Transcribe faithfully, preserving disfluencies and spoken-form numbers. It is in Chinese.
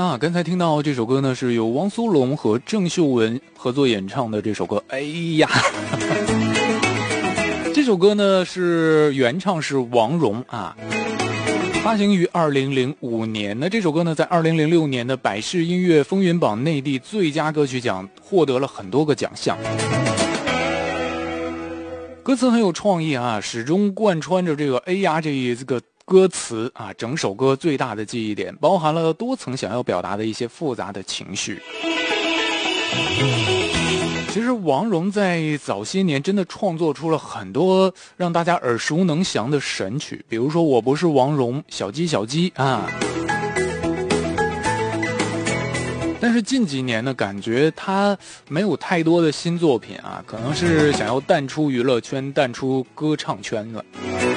啊，刚才听到这首歌呢，是由汪苏泷和郑秀文合作演唱的这首歌。哎呀，这首歌呢是原唱是王蓉啊，发行于二零零五年。那这首歌呢，在二零零六年的百事音乐风云榜内地最佳歌曲奖获得了很多个奖项。歌词很有创意啊，始终贯穿着这个哎呀这一这个歌词啊，整首歌最大的记忆点包含了多层想要表达的一些复杂的情绪。其实王蓉在早些年真的创作出了很多让大家耳熟能详的神曲，比如说我不是王蓉、小鸡小鸡啊。但是近几年呢，感觉他没有太多的新作品啊，可能是想要淡出娱乐圈、淡出歌唱圈了。